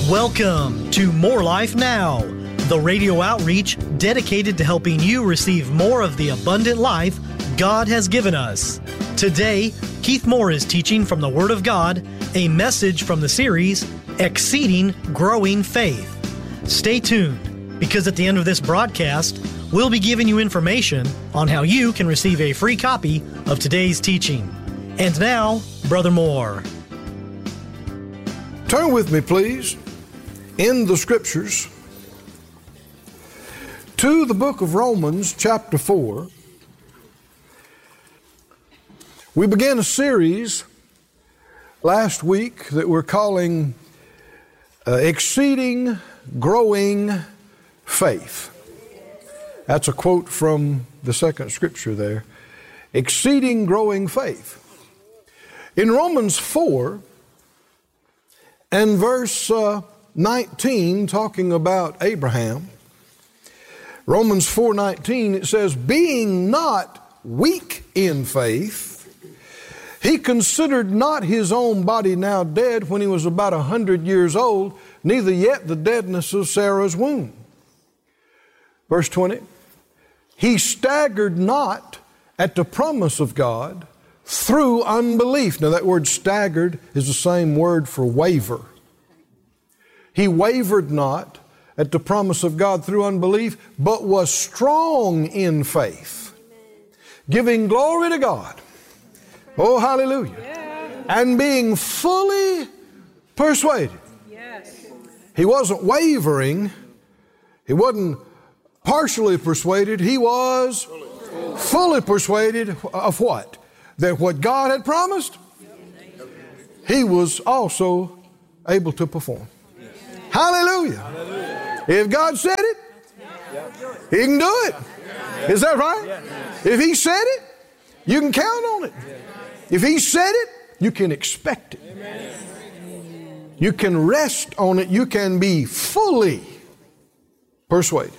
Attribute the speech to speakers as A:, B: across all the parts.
A: Welcome to More Life Now, the radio outreach dedicated to helping you receive more of the abundant life God has given us. Today, Keith Moore is teaching from the Word of God, a message from the series, Exceeding Growing Faith. Stay tuned, because at the end of this broadcast, we'll be giving you information on how you can receive a free copy of today's teaching. And now, Brother Moore.
B: Turn with me, please, in the Scriptures to the book of Romans, chapter 4. We began a series last week that we're calling Exceeding Growing Faith. That's a quote from the second Scripture there. Exceeding Growing Faith. In Romans 4 and verse 19, talking about Abraham, Romans 4:19, it says, being not weak in faith, he considered not his own body now dead when he was about 100 years old, neither yet the deadness of Sarah's womb. Verse 20, he staggered not at the promise of God through unbelief. Now that word staggered is the same word for waver. He wavered not at the promise of God through unbelief, but was strong in faith, giving glory to God. Oh, hallelujah. Yeah. And being fully persuaded. Yes. He wasn't wavering. He wasn't partially persuaded. He was fully persuaded of what? That what God had promised, he was also able to perform. Hallelujah. Hallelujah. If God said it, he can do it. Is that right? If he said it, you can count on it. If he said it, you can expect it. You can rest on it. You can be fully persuaded.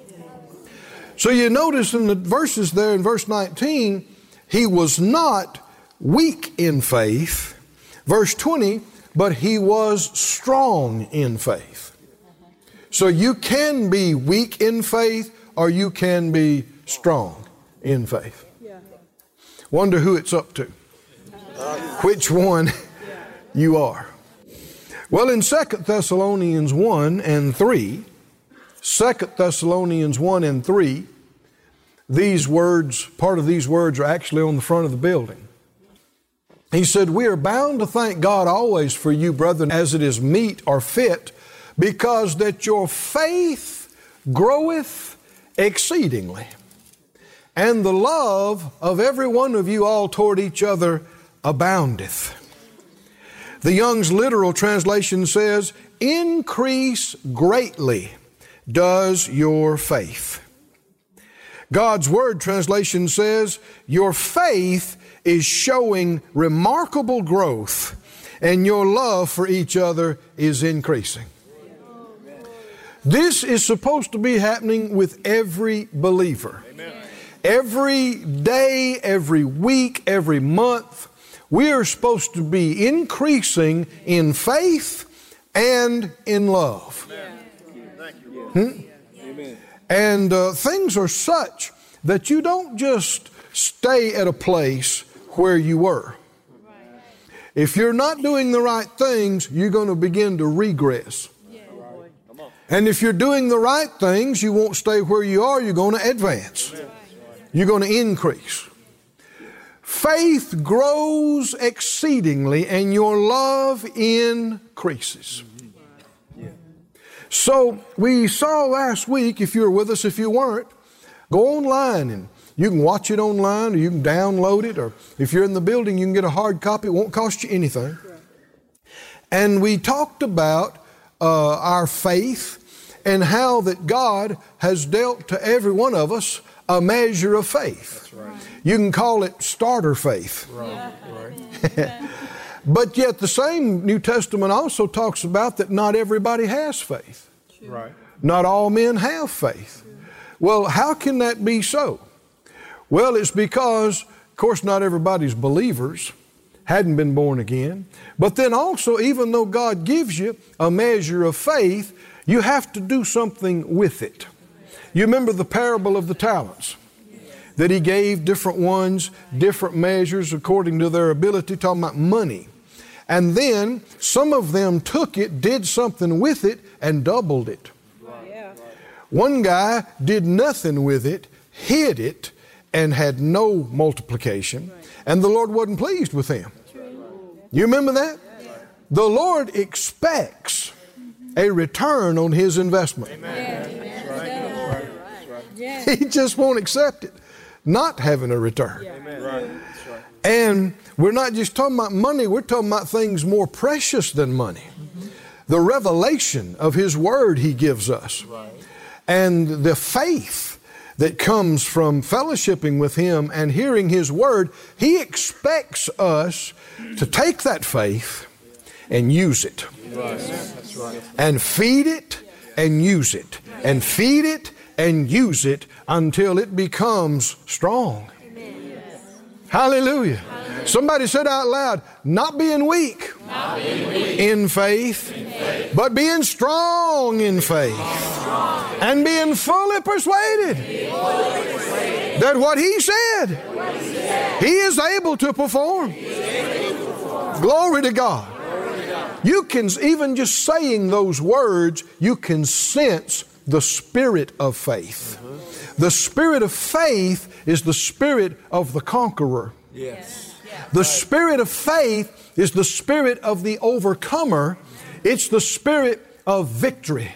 B: So you notice in the verses there in verse 19, he was not weak in faith. Verse 20, but he was strong in faith. So you can be weak in faith or you can be strong in faith. Wonder who it's up to. Which one you are. Well, in 2 Thessalonians 1 and 3, 2 Thessalonians 1 and 3, these words, part of these words are actually on the front of the building. He said, we are bound to thank God always for you, brethren, as it is meet or fit, because that your faith groweth exceedingly, and the love of every one of you all toward each other aboundeth. The Young's literal translation says, increase greatly does your faith. God's Word translation says, your faith is showing remarkable growth and your love for each other is increasing. This is supposed to be happening with every believer. Amen. Every day, every week, every month, we are supposed to be increasing in faith and in love. Amen. And things are such that you don't just stay at a place where you were. If you're not doing the right things, you're going to begin to regress. And if you're doing the right things, you won't stay where you are, you're going to advance. You're going to increase. Faith grows exceedingly and your love increases. So we saw last week, if you were with us, if you weren't, go online and you can watch it online or you can download it, or if you're in the building, you can get a hard copy. It won't cost you anything. And we talked about our faith and how that God has dealt to every one of us a measure of faith. That's right. You can call it starter faith. Right. Right. But yet the same New Testament also talks about that not everybody has faith. Right. Not all men have faith. Well, how can that be so? Well, it's because, of course, not everybody's believers, hadn't been born again. But then also, even though God gives you a measure of faith, you have to do something with it. You remember the parable of the talents, that He gave different ones, different measures according to their ability, talking about money. And then some of them took it, did something with it, and doubled it. One guy did nothing with it, hid it, and had no multiplication. And the Lord wasn't pleased with him. You remember that? The Lord expects a return on His investment. He just won't accept it, not having a return. And we're not just talking about money, we're talking about things more precious than money. The revelation of His Word He gives us. And the faith that comes from fellowshipping with Him and hearing His Word, He expects us to take that faith and use it. And feed it and use it. And feed it and use it until it becomes strong. Hallelujah. Somebody said out loud, not being weak, in faith, but being strong in faith, and being fully persuaded that what He said, He is able to perform. Glory to God. You can, even just saying those words, you can sense the spirit of faith. The spirit of faith is the spirit of the conqueror. The spirit of faith is the spirit of the overcomer. It's the spirit of victory.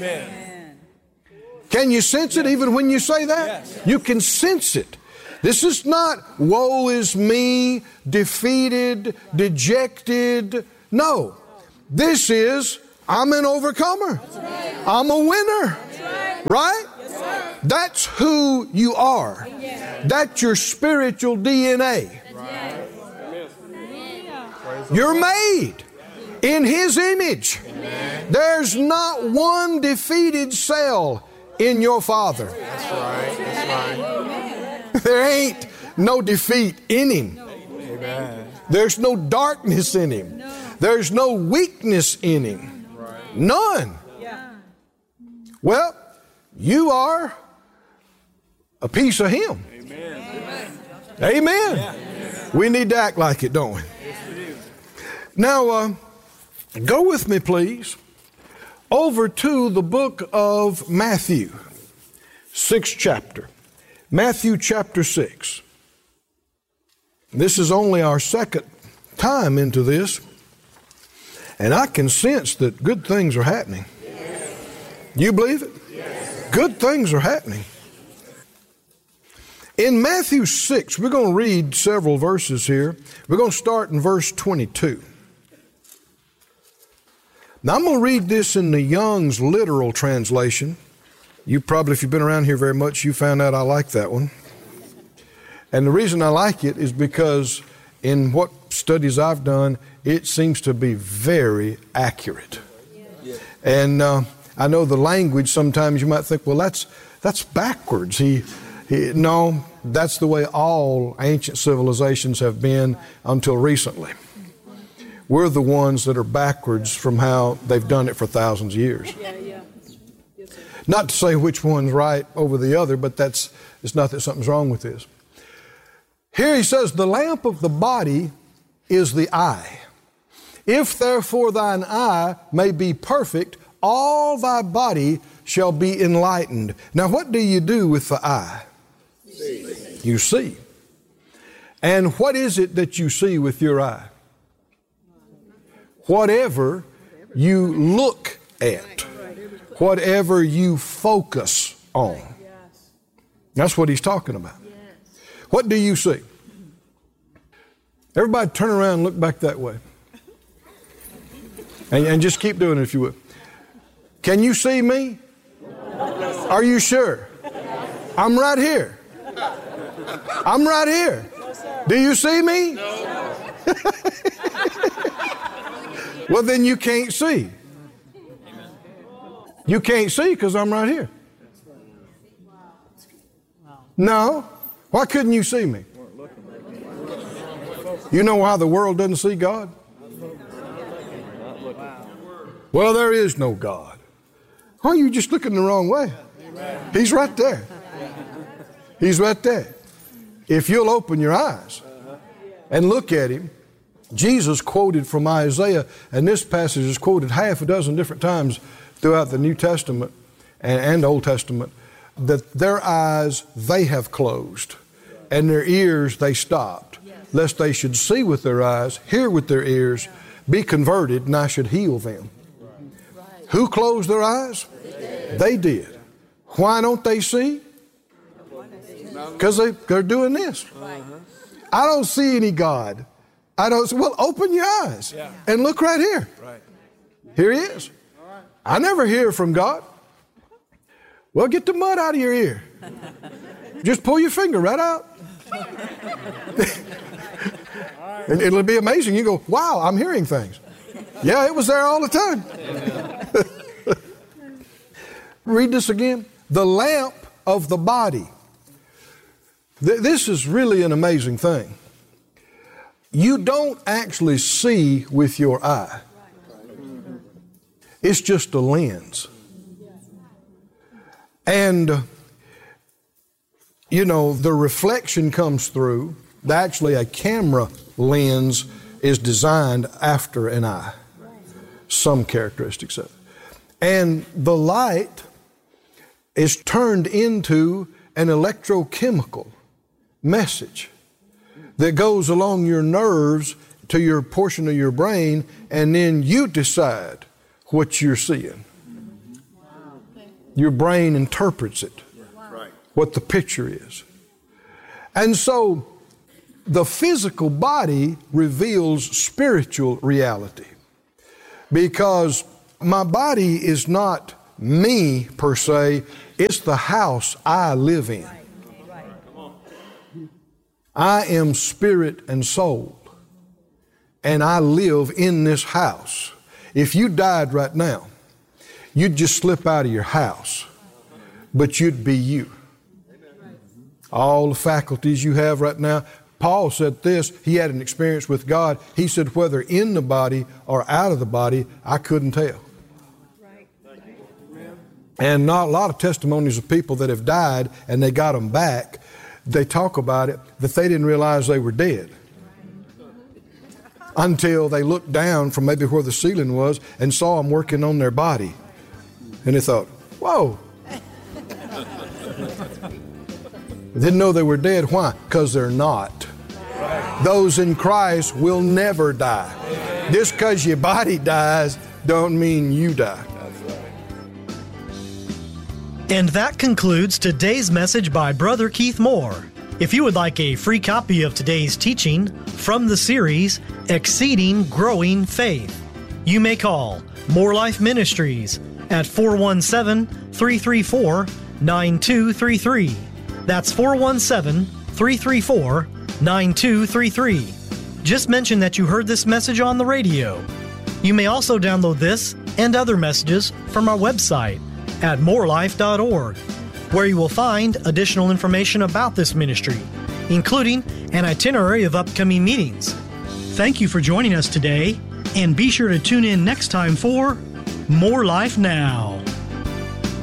B: Can you sense it even when you say that? You can sense it. This is not woe is me, defeated, dejected. No. This is I'm an overcomer. I'm a winner. Right? That's who you are. That's your spiritual DNA. You're made in His image. There's not one defeated cell in your Father. There ain't no defeat in Him. There's no darkness in Him. There's no weakness in Him. None. Well, you are a piece of Him. Amen. We need to act like it, don't we? Now, go with me, please, over to the book of Matthew, 6th chapter. Matthew chapter 6. This is only our second time into this, and I can sense that good things are happening. You believe it? Good things are happening. In Matthew 6, we're going to read several verses here. We're going to start in verse 22. Now, I'm going to read this in the Young's literal translation. You probably, if you've been around here very much, you found out I like that one. And the reason I like it is because in what studies I've done, it seems to be very accurate. And I know the language, sometimes you might think, well, that's backwards. No, that's the way all ancient civilizations have been until recently. We're the ones that are backwards from how they've done it for thousands of years. Not to say which one's right over the other, but it's not that something's wrong with this. Here he says, the lamp of the body is the eye. If therefore thine eye may be perfect, all thy body shall be enlightened. Now what do you do with the eye? You see. And what is it that you see with your eye? Whatever you look at. Whatever you focus on. That's what he's talking about. What do you see? Everybody turn around and look back that way. And just keep doing it if you would. Can you see me? Are you sure? I'm right here. I'm right here. Do you see me? No. Well, then you can't see. You can't see because I'm right here. No. Why couldn't you see me? You know why the world doesn't see God? Well, there is no God. Oh, you're just looking the wrong way. He's right there. He's right there. If you'll open your eyes and look at him, Jesus quoted from Isaiah, and this passage is quoted half a dozen different times throughout the New Testament and Old Testament, that their eyes they have closed, and their ears they stopped, lest they should see with their eyes, hear with their ears, be converted, and I should heal them. Who closed their eyes? They did. Why don't they see? Because they're doing this. I don't see any God. I don't. Well, open your eyes and look right here. Here he is. I never hear from God. Well, get the mud out of your ear. Just pull your finger right out. And it'll be amazing. You go, wow, I'm hearing things. Yeah, it was there all the time. Read this again. The lamp of the body. This is really an amazing thing. You don't actually see with your eye. It's just a lens. And, you know, the reflection comes through. Actually, a camera lens is designed after an eye. Some characteristics of it. And the light is turned into an electrochemical message that goes along your nerves to your portion of your brain, and then you decide what you're seeing. Your brain interprets it, what the picture is. And so the physical body reveals spiritual reality, because my body is not me per se, it's the house I live in. I am spirit and soul, and I live in this house. If you died right now, you'd just slip out of your house, but you'd be you. All the faculties you have right now. Paul said this, he had an experience with God. He said, whether in the body or out of the body, I couldn't tell. And not a lot of testimonies of people that have died and they got them back, they talk about it, that they didn't realize they were dead until they looked down from maybe where the ceiling was and saw them working on their body. And they thought, whoa. Didn't know they were dead. Why? Because they're not. Those in Christ will never die. Just because your body dies don't mean you die.
A: And that concludes today's message by Brother Keith Moore. If you would like a free copy of today's teaching from the series, Exceeding Growing Faith, you may call More Life Ministries at 417-334-9233. That's 417-334-9233. Just mention that you heard this message on the radio. You may also download this and other messages from our website at morelife.org, where you will find additional information about this ministry, including an itinerary of upcoming meetings. Thank you for joining us today, and be sure to tune in next time for More Life Now.